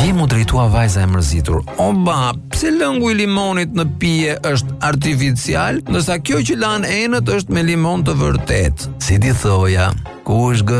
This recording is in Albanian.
Dje mu drejtua vajza e mërzitur: "Oba, pse lëngu i limonit në pije është artificial, ndërsa kjo që lan enët është me limon të vërtet?" Si ti thoja, kush